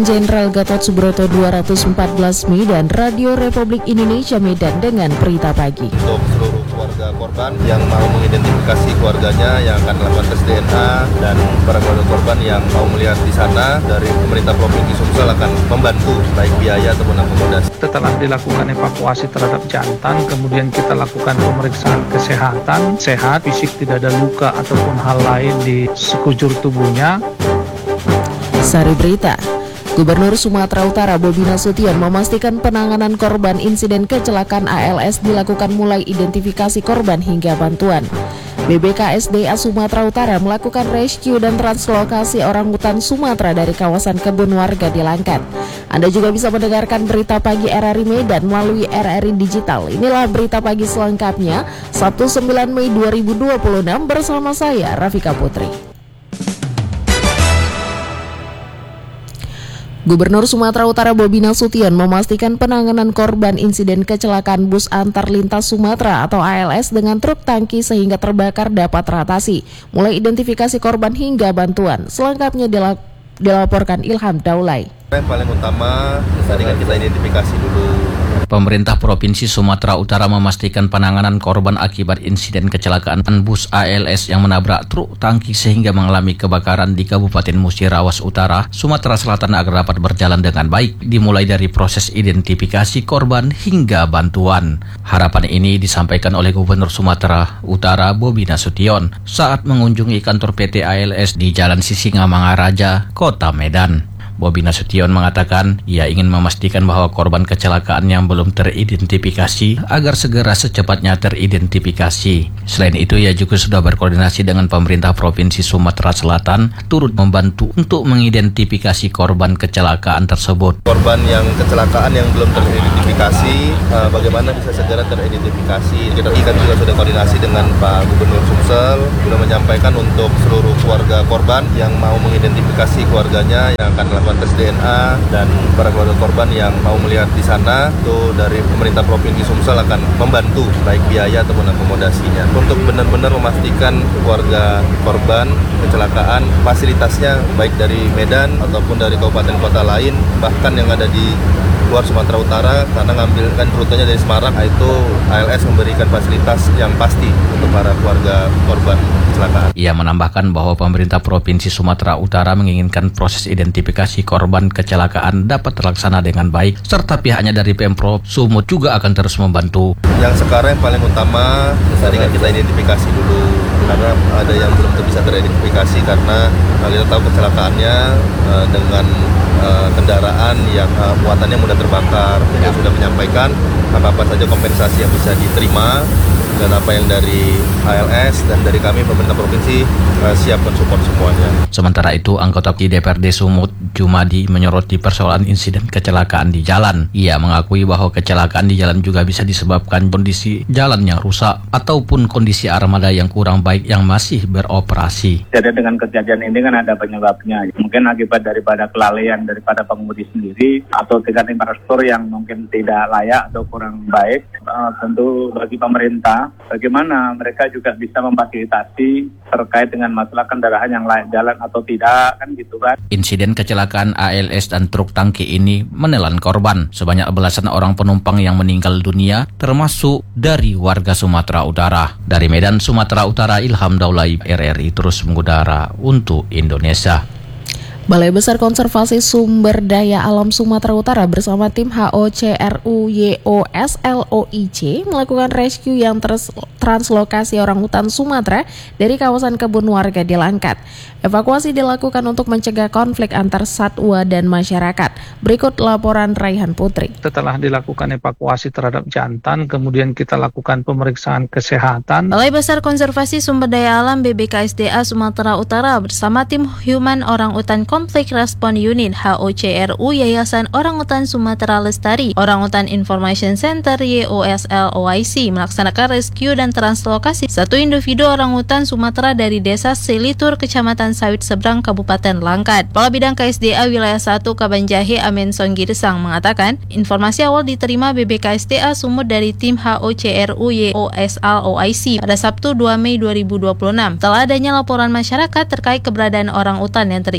Jenderal Gatot Subroto 214 Medan, Radio Republik Indonesia Medan dengan berita pagi. Untuk seluruh keluarga korban yang mau mengidentifikasi keluarganya yang akan melakukan tes DNA dan para keluarga korban yang mau melihat di sana, dari pemerintah Provinsi Sumsel akan membantu baik biaya ataupun akomodasi. Setelah dilakukan evakuasi terhadap jantan, kemudian kita lakukan pemeriksaan kesehatan, sehat, fisik tidak ada luka ataupun hal lain di sekujur tubuhnya. Sari berita. Gubernur Sumatera Utara Bobi Nasution memastikan penanganan korban insiden kecelakaan ALS dilakukan mulai identifikasi korban hingga bantuan. BBKSDA Sumatera Utara melakukan rescue dan translokasi orangutan Sumatera dari kawasan kebun warga di Langkat. Anda juga bisa mendengarkan berita pagi RRI Medan melalui RRI Digital. Inilah berita pagi selengkapnya, Sabtu 9 Mei 2026 bersama saya, Rafika Putri. Gubernur Sumatera Utara Bobi Nasution memastikan penanganan korban insiden kecelakaan bus antar lintas Sumatera atau ALS dengan truk tangki sehingga terbakar dapat teratasi, mulai identifikasi korban hingga bantuan. Selengkapnya dilaporkan Ilham Daulay. Yang paling utama tadi kan kita identifikasi dulu. Pemerintah Provinsi Sumatera Utara memastikan penanganan korban akibat insiden kecelakaan bus ALS yang menabrak truk tangki sehingga mengalami kebakaran di Kabupaten Musirawas Utara, Sumatera Selatan agar dapat berjalan dengan baik, dimulai dari proses identifikasi korban hingga bantuan. Harapan ini disampaikan oleh Gubernur Sumatera Utara Bobi Nasution saat mengunjungi kantor PT ALS di Jalan Sisingamangaraja, Kota Medan. Bobi Nasution mengatakan ia ingin memastikan bahwa korban kecelakaan yang belum teridentifikasi agar segera secepatnya teridentifikasi. Selain itu, ia juga sudah berkoordinasi dengan pemerintah Provinsi Sumatera Selatan turut membantu untuk mengidentifikasi korban kecelakaan tersebut. Korban yang kecelakaan yang belum teridentifikasi, bagaimana bisa segera teridentifikasi. Kita juga sudah koordinasi dengan Pak Gubernur Sumsel, sudah menyampaikan untuk seluruh keluarga korban yang mau mengidentifikasi keluarganya yang akan melakukan tes DNA dan para keluarga korban yang mau melihat di sana, itu dari pemerintah Provinsi Sumsel akan membantu baik biaya ataupun akomodasinya untuk benar-benar memastikan keluarga korban kecelakaan fasilitasnya baik dari Medan ataupun dari kabupaten kota lain, bahkan yang ada di luar Sumatera Utara, karena ngambilkan rutenya dari Semarang, itu ALS memberikan fasilitas yang pasti untuk para keluarga korban kecelakaan. Ia menambahkan bahwa pemerintah Provinsi Sumatera Utara menginginkan proses identifikasi korban kecelakaan dapat terlaksana dengan baik, serta pihaknya dari Pemprov Sumut juga akan terus membantu. Yang sekarang yang paling utama, tadi kan kita identifikasi dulu, karena ada yang belum bisa teridentifikasi karena kita tahu kecelakaannya dengan kendaraan yang muatannya mudah terbakar. Dia sudah menyampaikan apa saja kompensasi yang bisa diterima dan apa yang dari ALS dan dari kami pemerintah provinsi siap mensupport semuanya. Sementara itu, anggota DPRD Sumut Jumadi menyoroti persoalan insiden kecelakaan di jalan. Ia mengakui bahwa kecelakaan di jalan juga bisa disebabkan kondisi jalan yang rusak ataupun kondisi armada yang kurang baik yang masih beroperasi. Jadi dengan kejadian ini kan ada penyebabnya. Mungkin akibat daripada kelalaian daripada pengemudi sendiri atau tingkat infrastruktur yang mungkin tidak layak atau kurang baik. Tentu bagi pemerintah, bagaimana mereka juga bisa memfasilitasi terkait dengan masalah kendaraan yang layak jalan atau tidak, kan gitu kan. Insiden kecelakaan ALS dan truk tangki ini menelan korban. Sebanyak belasan orang penumpang yang meninggal dunia, termasuk dari warga Sumatera Utara. Dari Medan, Sumatera Utara, Ilham Daulay, RRI terus mengudara untuk Indonesia. Balai Besar Konservasi Sumber Daya Alam Sumatera Utara bersama tim HOCRUYOSLOIC melakukan rescue yang translokasi orangutan Sumatera dari kawasan kebun warga di Langkat. Evakuasi dilakukan untuk mencegah konflik antar satwa dan masyarakat. Berikut laporan Raihan Putri. Setelah dilakukan evakuasi terhadap jantan, kemudian kita lakukan pemeriksaan kesehatan. Balai Besar Konservasi Sumber Daya Alam BBKSDA Sumatera Utara bersama tim Human Orangutan Conflict Response Unit HOCRU Yayasan Orangutan Sumatera Lestari, Orangutan Information Center YOSLOIC melaksanakan rescue dan translokasi satu individu orangutan Sumatera dari Desa Selitur, Kecamatan Sawit Seberang, Kabupaten Langkat. Kepala Bidang KSDA Wilayah 1 Kabanjahe Amen Songgirsang mengatakan, informasi awal diterima BBKSDA Sumut dari tim HOCRU YOSLOIC pada Sabtu 2 Mei 2026. Setelah adanya laporan masyarakat terkait keberadaan orangutan yang terisolir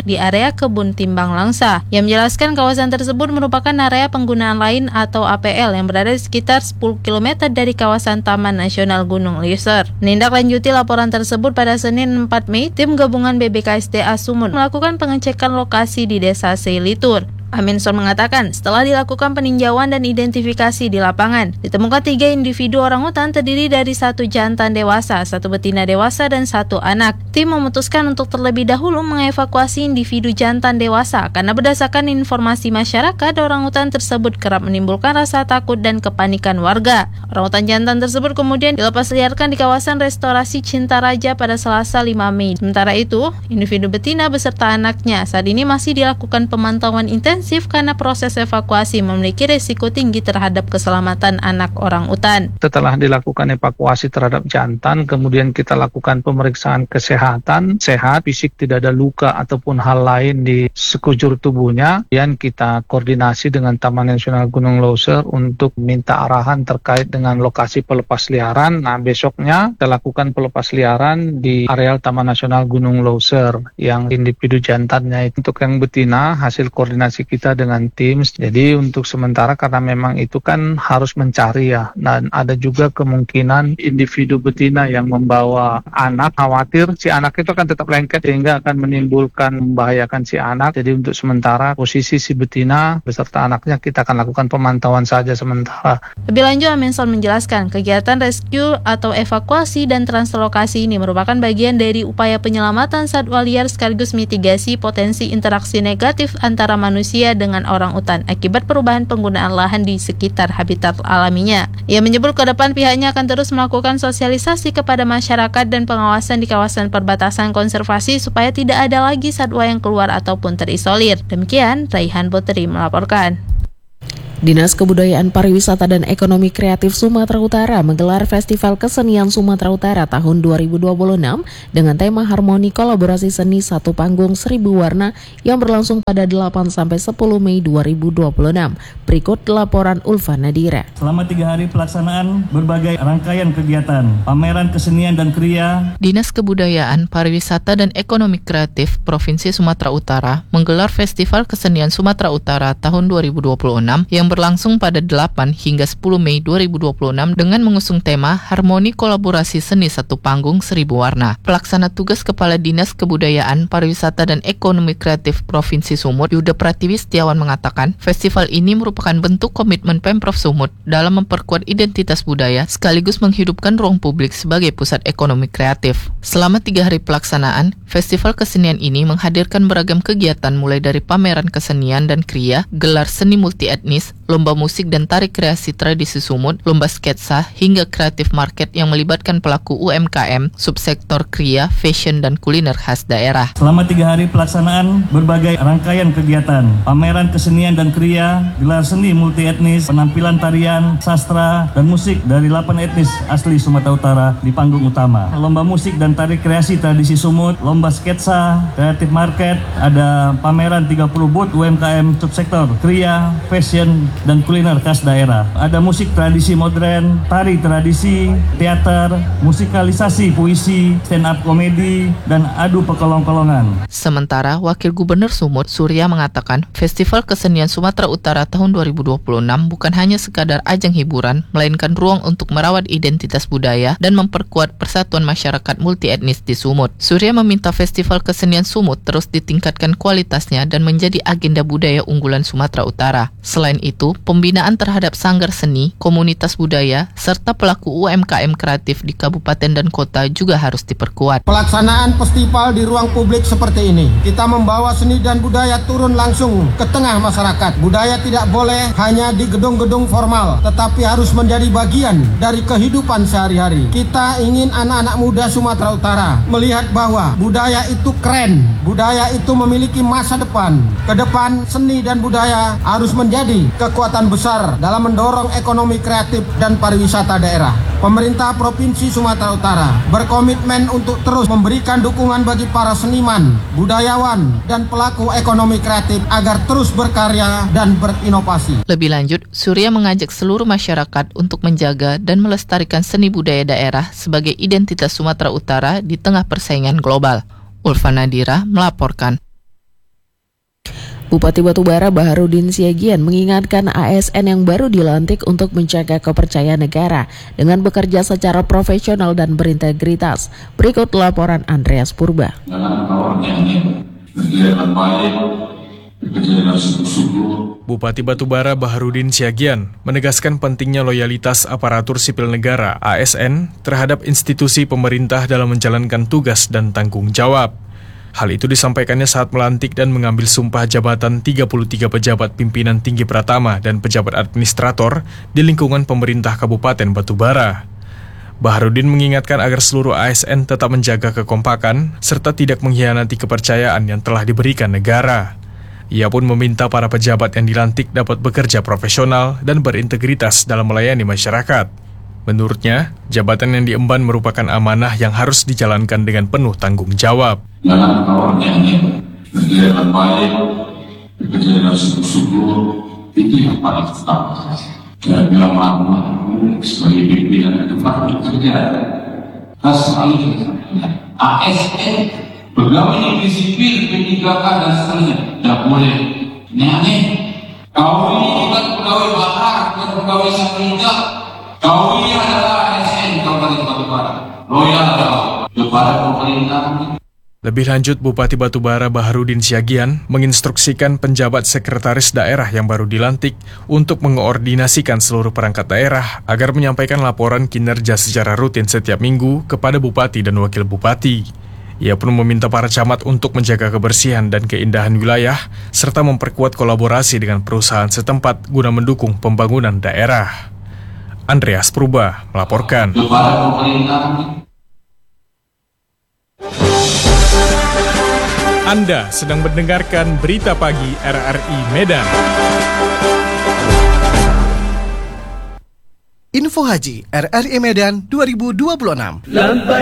di area kebun timbang Langsa. Yang menjelaskan kawasan tersebut merupakan area penggunaan lain atau APL yang berada di sekitar 10 km dari kawasan Taman Nasional Gunung Leuser. Menindaklanjuti laporan tersebut pada Senin 4 Mei, tim gabungan BBKSDA Sumut melakukan pengecekan lokasi di Desa Seilitur. Aminson mengatakan, setelah dilakukan peninjauan dan identifikasi di lapangan, ditemukan 3 individu orangutan terdiri dari 1 jantan dewasa, 1 betina dewasa, dan 1 anak. Tim memutuskan untuk terlebih dahulu mengevakuasi individu jantan dewasa karena berdasarkan informasi masyarakat, orangutan tersebut kerap menimbulkan rasa takut dan kepanikan warga. Orangutan jantan tersebut kemudian dilepas liarkan di kawasan restorasi Cinta Raja pada Selasa 5 Mei. Sementara itu, individu betina beserta anaknya saat ini masih dilakukan pemantauan intensif karena proses evakuasi memiliki risiko tinggi terhadap keselamatan anak orangutan. Setelah dilakukan evakuasi terhadap jantan, kemudian kita lakukan pemeriksaan kesehatan, sehat, fisik tidak ada luka ataupun hal lain di sekujur tubuhnya. Dan kita koordinasi dengan Taman Nasional Gunung Leuser untuk minta arahan terkait dengan lokasi pelepas liaran. Nah, besoknya kita lakukan pelepas liaran di areal Taman Nasional Gunung Leuser yang individu jantannya. Untuk yang betina, hasil koordinasi kita dengan tim. Jadi untuk sementara karena memang itu kan harus mencari ya. Dan ada juga kemungkinan individu betina yang membawa anak, khawatir si anak itu akan tetap lengket sehingga akan menimbulkan membahayakan si anak. Jadi untuk sementara posisi si betina beserta anaknya kita akan lakukan pemantauan saja sementara. Lebih lanjut, Aminson menjelaskan kegiatan rescue atau evakuasi dan translokasi ini merupakan bagian dari upaya penyelamatan satwa liar sekaligus mitigasi potensi interaksi negatif antara manusia dengan orangutan akibat perubahan penggunaan lahan di sekitar habitat alaminya. Ia menyebut ke depan pihaknya akan terus melakukan sosialisasi kepada masyarakat dan pengawasan di kawasan perbatasan konservasi supaya tidak ada lagi satwa yang keluar ataupun terisolir. Demikian, Raihan Putri melaporkan. Dinas Kebudayaan Pariwisata dan Ekonomi Kreatif Sumatera Utara menggelar Festival Kesenian Sumatera Utara tahun 2026 dengan tema Harmoni Kolaborasi Seni Satu Panggung 1000 Warna yang berlangsung pada 8-10 Mei 2026. Berikut laporan Ulfa Nadira. Selama 3 hari pelaksanaan berbagai rangkaian kegiatan, pameran kesenian dan kriya. Dinas Kebudayaan, Pariwisata dan Ekonomi Kreatif Provinsi Sumatera Utara menggelar Festival Kesenian Sumatera Utara tahun 2026 yang berlangsung pada 8 hingga 10 Mei 2026 dengan mengusung tema Harmoni Kolaborasi Seni Satu Panggung 1000 Warna. Pelaksana tugas Kepala Dinas Kebudayaan, Pariwisata dan Ekonomi Kreatif Provinsi Sumut, Yuda Pratiwi Setiawan mengatakan, festival ini merupakan bentuk komitmen Pemprov Sumut dalam memperkuat identitas budaya sekaligus menghidupkan ruang publik sebagai pusat ekonomi kreatif. Selama 3 hari pelaksanaan, festival kesenian ini menghadirkan beragam kegiatan mulai dari pameran kesenian dan kriya, gelar seni multietnis, lomba musik dan tari kreasi tradisi Sumut, lomba sketsa, hingga kreatif market yang melibatkan pelaku UMKM, subsektor kriya, fashion, dan kuliner khas daerah. Selama 3 hari pelaksanaan berbagai rangkaian kegiatan, pameran kesenian dan kriya, gelar seni multietnis, penampilan tarian, sastra, dan musik dari 8 etnis asli Sumatera Utara di panggung utama. Lomba musik dan tari kreasi tradisi Sumut, lomba sketsa, kreatif market, ada pameran 30 booth UMKM subsektor kriya, fashion, dan kuliner khas daerah. Ada musik tradisi modern, tari tradisi, teater, musikalisasi puisi, stand up komedi, dan adu pekolong-kolongan. Sementara Wakil Gubernur Sumut, Surya mengatakan, Festival Kesenian Sumatera Utara tahun 2026 bukan hanya sekadar ajang hiburan, melainkan ruang untuk merawat identitas budaya dan memperkuat persatuan masyarakat multietnis di Sumut. Surya meminta Festival Kesenian Sumut terus ditingkatkan kualitasnya dan menjadi agenda budaya unggulan Sumatera Utara. Selain itu, pembinaan terhadap sanggar seni, komunitas budaya, serta pelaku UMKM kreatif di kabupaten dan kota juga harus diperkuat. Pelaksanaan festival di ruang publik seperti ini, kita membawa seni dan budaya turun langsung ke tengah masyarakat. Budaya tidak boleh hanya di gedung-gedung formal, tetapi harus menjadi bagian dari kehidupan sehari-hari. Kita ingin anak-anak muda Sumatera Utara melihat bahwa budaya itu keren, budaya itu memiliki masa depan. Ke depan, seni dan budaya harus menjadi kekuatan besar dalam mendorong ekonomi kreatif dan pariwisata daerah. Pemerintah Provinsi Sumatera Utara berkomitmen untuk terus memberikan dukungan bagi para seniman, budayawan, dan pelaku ekonomi kreatif agar terus berkarya dan berinovasi. Lebih lanjut, Surya mengajak seluruh masyarakat untuk menjaga dan melestarikan seni budaya daerah sebagai identitas Sumatera Utara di tengah persaingan global. Ulfa Nadira melaporkan. Bupati Batubara Baharudin Siagian mengingatkan ASN yang baru dilantik untuk menjaga kepercayaan negara dengan bekerja secara profesional dan berintegritas. Berikut laporan Andreas Purba. Bupati Batubara Baharudin Siagian menegaskan pentingnya loyalitas aparatur sipil negara ASN terhadap institusi pemerintah dalam menjalankan tugas dan tanggung jawab. Hal itu disampaikannya saat melantik dan mengambil sumpah jabatan 33 pejabat pimpinan tinggi pratama dan pejabat administrator di lingkungan pemerintah Kabupaten Batubara. Baharudin mengingatkan agar seluruh ASN tetap menjaga kekompakan serta tidak mengkhianati kepercayaan yang telah diberikan negara. Ia pun meminta para pejabat yang dilantik dapat bekerja profesional dan berintegritas dalam melayani masyarakat. Menurutnya, jabatan yang diemban merupakan amanah yang harus dijalankan dengan penuh tanggung jawab. Jangan kawan-kawan kerja dengan baik, bekerja dengan sungguh-sungguh, itu yang paling utama. Saya bilang lama sebagai pimpinan tempat bekerja, harus selalu ASN, pegawai negeri sipil, P3K dan seterusnya, tidak boleh. Ini aneh. Kau ini bukan pegawai bakar, bukan pegawai samarinda. Kau ini adalah ASN Kabupaten Batubara, loyal kepada pemerintah. Lebih lanjut, Bupati Batubara Baharudin Siagian menginstruksikan penjabat sekretaris daerah yang baru dilantik untuk mengoordinasikan seluruh perangkat daerah agar menyampaikan laporan kinerja secara rutin setiap minggu kepada Bupati dan Wakil Bupati. Ia pun meminta para camat untuk menjaga kebersihan dan keindahan wilayah serta memperkuat kolaborasi dengan perusahaan setempat guna mendukung pembangunan daerah. Andreas Purba melaporkan. Anda sedang mendengarkan Berita Pagi RRI Medan. Info Haji RRI Medan 2026.